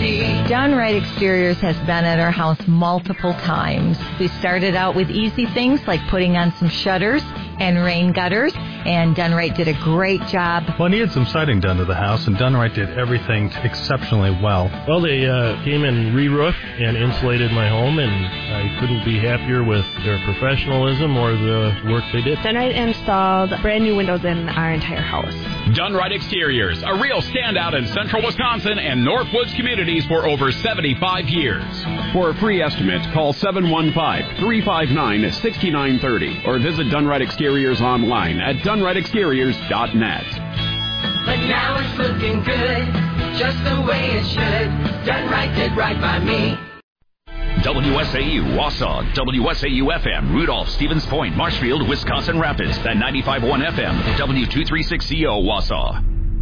see. Done Right Exteriors has been at our house multiple times. We started out with easy things like putting on some shutters and rain gutters, and Done Right did a great job. Well, I needed some siding done to the house, and Done Right did everything exceptionally well. Well, they came and re-roofed and insulated my home, and I couldn't be happier with their professionalism or the work they did. Done Right installed brand new windows in our entire house. Done Right Exteriors, a real standout in central Wisconsin and Northwoods communities for over 75 years. For a free estimate, call 715-359-6930 or visit Done Right Exteriors online at DoneRightExteriors.net. But now it's looking good, just the way it should. Done Right did right by me. WSAU, Wausau, WSAU-FM, Rudolph, Stevens Point, Marshfield, Wisconsin Rapids, and 95.1 FM, W236CO, Wausau.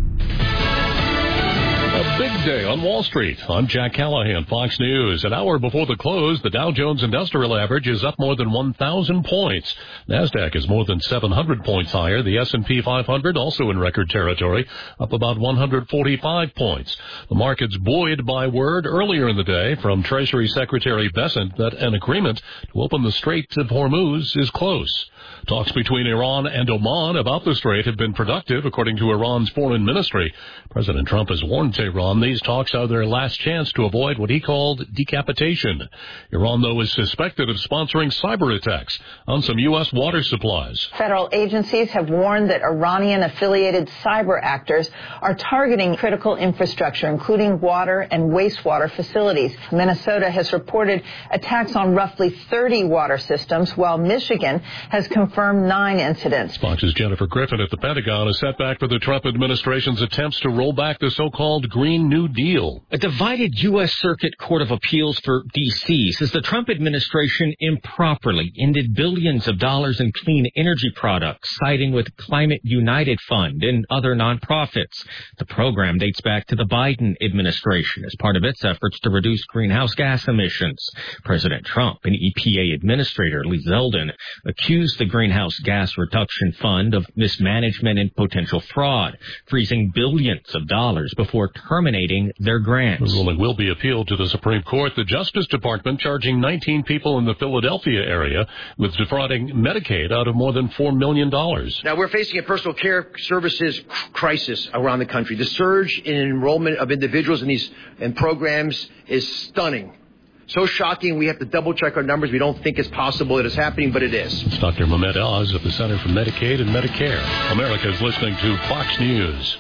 A big day on Wall Street. I'm Jack Callahan, Fox News. An hour before the close, the Dow Jones Industrial Average is up more than 1,000 points. NASDAQ is more than 700 points higher. The S&P 500 also in record territory, up about 145 points. The market's buoyed by word earlier in the day from Treasury Secretary Bessent that an agreement to open the Strait of Hormuz is close. Talks between Iran and Oman about the strait have been productive, according to Iran's foreign ministry. President Trump has warned Tehran these talks are their last chance to avoid what he called decapitation. Iran, though, is suspected of sponsoring cyber attacks on some U.S. water supplies. Federal agencies have warned that Iranian-affiliated cyber actors are targeting critical infrastructure, including water and wastewater facilities. Minnesota has reported attacks on roughly 30 water systems, while Michigan has confirmed 9 incidents. Fox's Jennifer Griffin at the Pentagon, a setback for the Trump administration's attempts to roll back the so-called Green New Deal. A divided U.S. Circuit Court of Appeals for D.C. says the Trump administration improperly ended billions of dollars in clean energy products, siding with Climate United Fund and other nonprofits. The program dates back to the Biden administration as part of its efforts to reduce greenhouse gas emissions. President Trump and EPA Administrator Lee Zeldin accused the Greenhouse Gas Reduction Fund of mismanagement and potential fraud, freezing billions of dollars before terminating their grants. The ruling will be appealed to the Supreme Court. The Justice Department charging 19 people in the Philadelphia area with defrauding Medicaid out of more than $4 million. Now, we're facing a personal care services crisis around the country. The surge in enrollment of individuals in these programs is stunning. So shocking, we have to double-check our numbers. We don't think it's possible it is happening, but it is. It's Dr. Mehmet Oz of the Center for Medicaid and Medicare. America is listening to Fox News.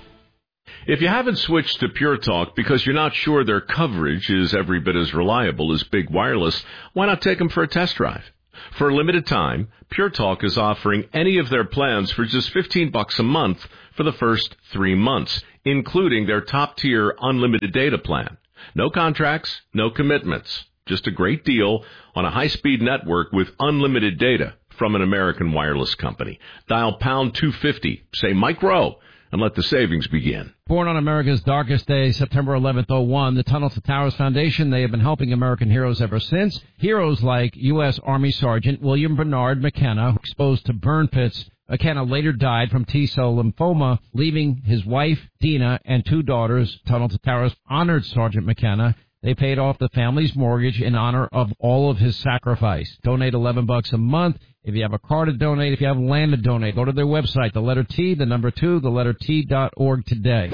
If you haven't switched to Pure Talk because you're not sure their coverage is every bit as reliable as Big Wireless, why not take them for a test drive? For a limited time, Pure Talk is offering any of their plans for just $15 a month for the first 3 months, including their top-tier unlimited data plan. No contracts, no commitments. Just a great deal on a high-speed network with unlimited data from an American wireless company. Dial pound 250, say Mike Rowe, and let the savings begin. Born on America's darkest day, September 11th, 01, the Tunnel to Towers Foundation, they have been helping American heroes ever since. Heroes like U.S. Army Sergeant William Bernard McKenna, exposed to burn pits. McKenna later died from T-cell lymphoma, leaving his wife, Dina, and 2 daughters. Tunnel to Towers honored Sergeant McKenna. They paid off the family's mortgage in honor of all of his sacrifice. Donate $11 a month. If you have a car to donate, if you have land to donate, go to their website, the letter T, the number 2, the letter T.org today.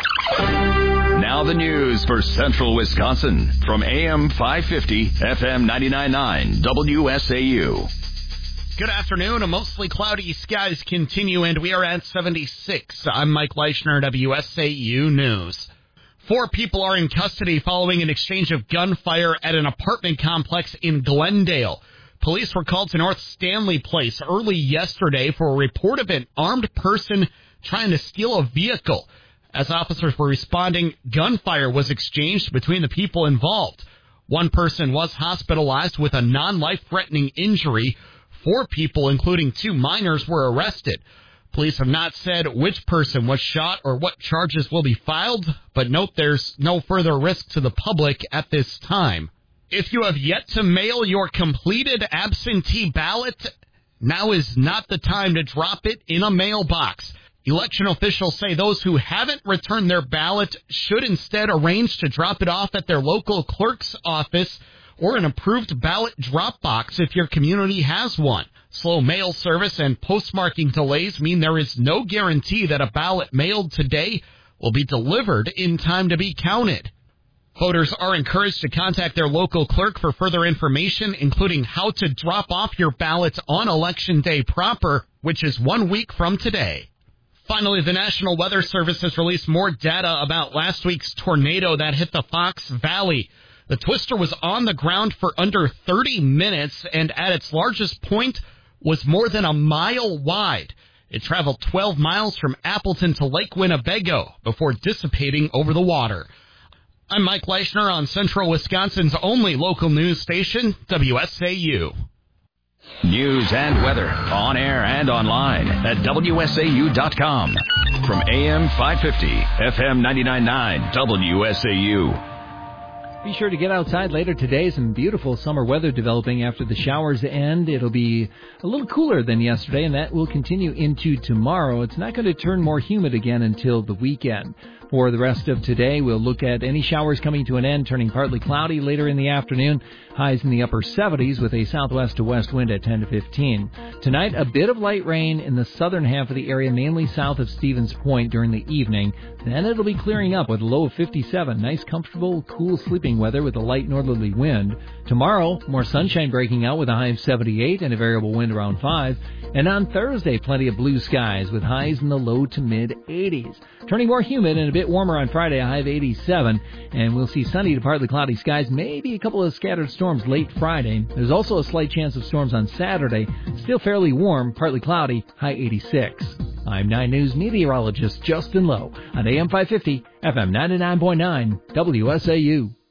Now the news for Central Wisconsin from AM 550, FM 99.9, WSAU. Good afternoon. A mostly cloudy skies continue, and we are at 76. I'm Mike Leischner, WSAU News. 4 people are in custody following an exchange of gunfire at an apartment complex in Glendale. Police were called to North Stanley Place early yesterday for a report of an armed person trying to steal a vehicle. As officers were responding, gunfire was exchanged between the people involved. 1 person was hospitalized with a non-life-threatening injury. 4 people, including 2 minors, were arrested. Police have not said which person was shot or what charges will be filed, but note there's no further risk to the public at this time. If you have yet to mail your completed absentee ballot, now is not the time to drop it in a mailbox. Election officials say those who haven't returned their ballot should instead arrange to drop it off at their local clerk's office or an approved ballot drop box if your community has one. Slow mail service and postmarking delays mean there is no guarantee that a ballot mailed today will be delivered in time to be counted. Voters are encouraged to contact their local clerk for further information, including how to drop off your ballot on Election Day proper, which is 1 week from today. Finally, the National Weather Service has released more data about last week's tornado that hit the Fox Valley. The twister was on the ground for under 30 minutes and at its largest point was more than a mile wide. It traveled 12 miles from Appleton to Lake Winnebago before dissipating over the water. I'm Mike Leischner on Central Wisconsin's only local news station, WSAU. News and weather on air and online at WSAU.com. From AM 550, FM 99.9, WSAU. Be sure to get outside later today. Some beautiful summer weather developing after the showers end. It'll be a little cooler than yesterday, and that will continue into tomorrow. It's not going to turn more humid again until the weekend. For the rest of today, we'll look at any showers coming to an end, turning partly cloudy later in the afternoon. Highs in the upper 70s with a southwest to west wind at 10 to 15. Tonight, a bit of light rain in the southern half of the area, mainly south of Stevens Point during the evening. Then it'll be clearing up with a low of 57. Nice, comfortable, cool sleeping weather with a light northerly wind. Tomorrow, more sunshine breaking out with a high of 78 and a variable wind around 5. And on Thursday, plenty of blue skies with highs in the low to mid 80s. Turning more humid and a bit warmer on Friday, a high of 87. And we'll see sunny to partly cloudy skies, maybe a couple of scattered storms late Friday. There's also a slight chance of storms on Saturday. Still fairly warm, partly cloudy, high 86. I'm 9 News meteorologist Justin Lowe on AM 550, FM 99.9, WSAU.